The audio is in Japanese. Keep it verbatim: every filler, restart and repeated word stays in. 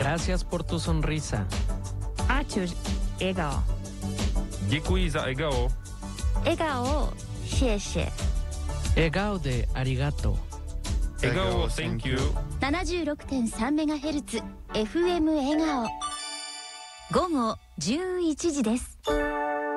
Gracias por tu sonrisa. Arthur 笑顔 Děkuji za egao. 笑顔を谢谢 Egao de arigato. Egao, thank you. ななじゅうろくてんさんメガヘルツ エフエム 笑顔午後じゅういちじです。